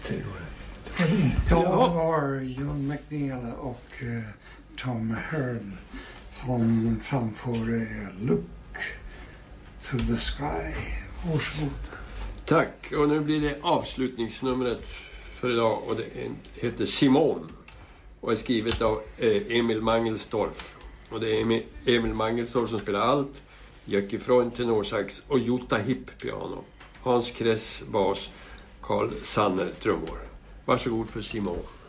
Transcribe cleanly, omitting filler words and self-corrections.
Jag var John McNeil och Tom Heard som framförde Look to the Sky. Varsågod. Tack, och nu blir det avslutningsnumret för idag och det heter Simone och är skrivet av Emil Mangelsdorff. Och det är Emil Mangelsdorff som spelar allt, Jöcke Freund tenorsax och Jutta Hipp piano. Hans Kress bas, Carl Sanner trummor. Varsågod för Simone.